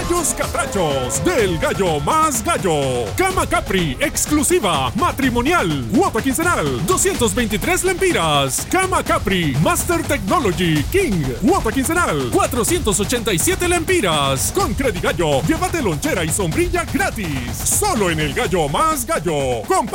gallos catrachos del Gallo Más Gallo. Cama Capri, exclusiva, matrimonial, cuota quincenal, 223 lempiras. Cama Capri, Master Technology, King, cuota quincenal, 487 lempiras. Con Credigallo, llévate lonchera y sombrilla gratis. Solo en el Gallo Más Gallo.